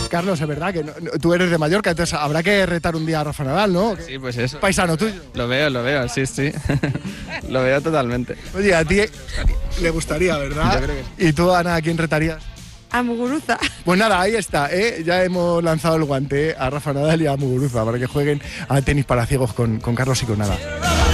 Carlos, es verdad que tú eres de Mallorca, entonces habrá que retar un día a Rafa Nadal, ¿no? Sí, pues eso. Paisano tuyo. Lo veo, sí. Lo veo totalmente. Oye, a ti le gustaría, ¿verdad? Yo creo que sí. ¿Y tú, Ana, a quién retarías? A Muguruza. Pues nada, ahí está, ¿eh? Ya hemos lanzado el guante a Rafa Nadal y a Muguruza para que jueguen a tenis para ciegos con Carlos y con Ana.